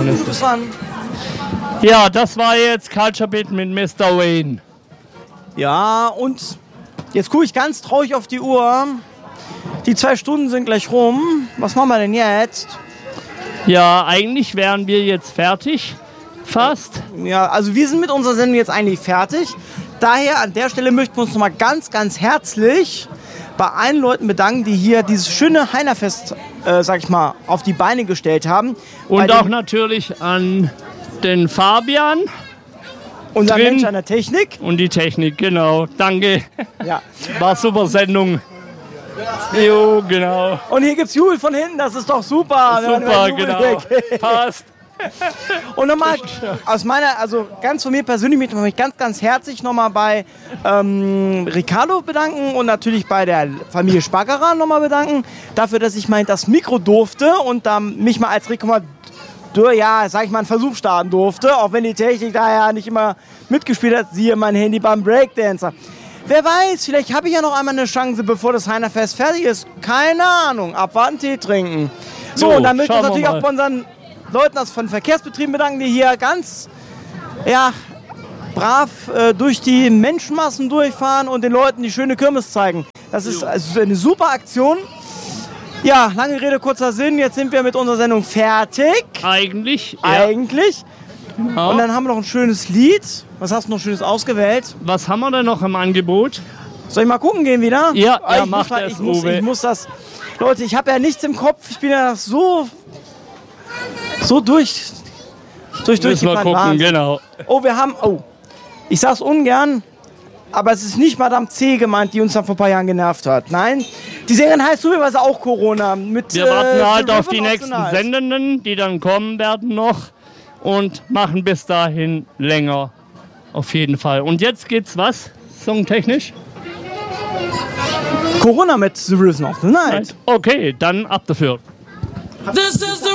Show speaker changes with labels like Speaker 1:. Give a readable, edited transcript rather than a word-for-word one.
Speaker 1: ist es.
Speaker 2: Dran.
Speaker 1: Ja, das war jetzt Culture Beat mit Mr. Wayne.
Speaker 2: Ja, und jetzt gucke ich ganz traurig auf die Uhr. Die 2 Stunden sind gleich rum. Was machen wir denn jetzt?
Speaker 1: Ja, eigentlich wären wir jetzt fertig. Fast.
Speaker 2: Ja, also wir sind mit unserer Sendung jetzt eigentlich fertig. Daher an der Stelle möchten wir uns nochmal ganz, ganz herzlich bei allen Leuten bedanken, die hier dieses schöne Heinerfest, sag ich mal, auf die Beine gestellt haben.
Speaker 1: Und auch natürlich an den Fabian.
Speaker 2: Unser Mensch an der Technik.
Speaker 1: Und die Technik, genau. Danke.
Speaker 2: Ja.
Speaker 1: War super Sendung. Jo, genau.
Speaker 2: Und hier gibt's Jubel von hinten, das ist doch super.
Speaker 1: Super, genau. Passt.
Speaker 2: Und nochmal also ganz von mir persönlich möchte ich mich ganz, ganz herzlich nochmal bei Ricardo bedanken und natürlich bei der Familie Spackerer nochmal bedanken, dafür, dass ich mal das Mikro durfte und mich mal als sag ich mal, einen Versuch starten durfte, auch wenn die Technik da ja nicht immer mitgespielt hat, siehe mein Handy beim Breakdancer. Wer weiß, vielleicht habe ich ja noch einmal eine Chance, bevor das Heinerfest fertig ist. Keine Ahnung, abwarten, Tee trinken. So, und dann möchte ich uns natürlich auch bei unseren Leuten von Verkehrsbetrieben bedanken, die hier ganz brav durch die Menschenmassen durchfahren und den Leuten die schöne Kirmes zeigen. Das ist also eine super Aktion. Ja, lange Rede, kurzer Sinn. Jetzt sind wir mit unserer Sendung fertig.
Speaker 1: Eigentlich.
Speaker 2: Genau. Und dann haben wir noch ein schönes Lied. Was hast du noch Schönes ausgewählt?
Speaker 1: Was haben wir denn noch im Angebot?
Speaker 2: Soll ich mal gucken gehen wieder?
Speaker 1: Ja, mach das, Uwe.
Speaker 2: Ich muss das... Leute, ich habe ja nichts im Kopf. Ich bin ja so durch
Speaker 1: Müssen wir gucken, genau.
Speaker 2: Oh, ich sag's ungern, aber es ist nicht Madame C gemeint, die uns dann vor ein paar Jahren genervt hat. Nein, die Sängerin heißt zufällig auch Corona.
Speaker 1: Wir warten halt auf die nächsten Sendenden, die dann kommen werden noch und machen bis dahin länger. Auf jeden Fall. Und jetzt geht's was? Songtechnisch?
Speaker 2: Corona mit The Rhythm of the Night.
Speaker 1: Okay, dann ab dafür.